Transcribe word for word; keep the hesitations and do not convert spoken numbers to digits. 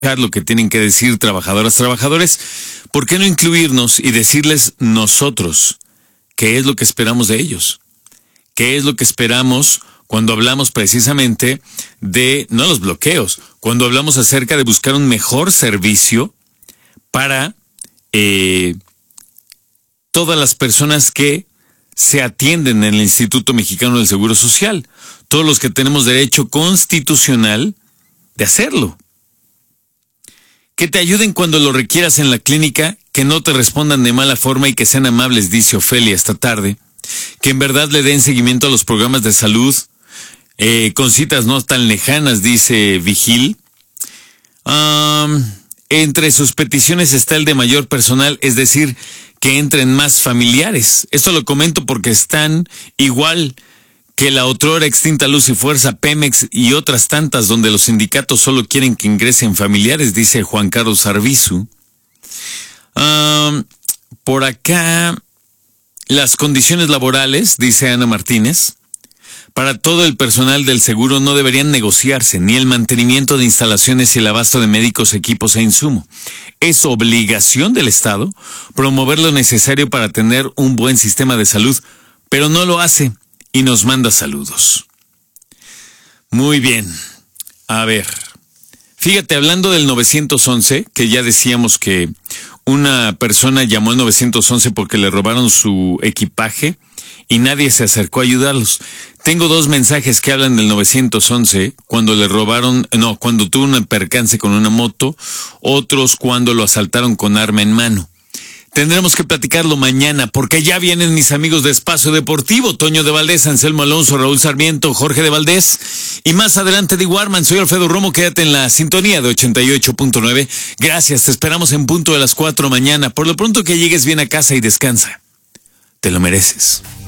lo que tienen que decir trabajadoras, trabajadores, ¿por qué no incluirnos y decirles nosotros qué es lo que esperamos de ellos? ¿Qué es lo que esperamos cuando hablamos precisamente de, no los bloqueos, cuando hablamos acerca de buscar un mejor servicio para eh, todas las personas que se atienden en el Instituto Mexicano del Seguro Social, todos los que tenemos derecho constitucional de hacerlo? Que te ayuden cuando lo requieras en la clínica, que no te respondan de mala forma y que sean amables, dice Ofelia esta tarde. Que en verdad le den seguimiento a los programas de salud, eh, con citas no tan lejanas, dice Vigil. Um, entre sus peticiones está el de mayor personal, es decir, que entren más familiares. Esto lo comento porque están igual que la otrora extinta Luz y Fuerza, Pemex y otras tantas donde los sindicatos solo quieren que ingresen familiares, dice Juan Carlos Arbizu. Um, por acá, las condiciones laborales, dice Ana Martínez, para todo el personal del seguro no deberían negociarse, ni el mantenimiento de instalaciones y el abasto de médicos, equipos e insumo. Es obligación del Estado promover lo necesario para tener un buen sistema de salud, pero no lo hace. Y nos manda saludos. Muy bien. A ver. Fíjate, hablando del nueve once, que ya decíamos que una persona llamó al nueve once porque le robaron su equipaje y nadie se acercó a ayudarlos. Tengo dos mensajes que hablan del nueve once, cuando le robaron, no, cuando tuvo un percance con una moto, otros cuando lo asaltaron con arma en mano. Tendremos que platicarlo mañana, porque ya vienen mis amigos de Espacio Deportivo, Toño de Valdés, Anselmo Alonso, Raúl Sarmiento, Jorge de Valdés, y más adelante de Warman. Soy Alfredo Romo, quédate en la sintonía de ochenta y ocho punto nueve. Gracias, te esperamos en punto de las cuatro mañana. Por lo pronto que llegues bien a casa y descansa. Te lo mereces.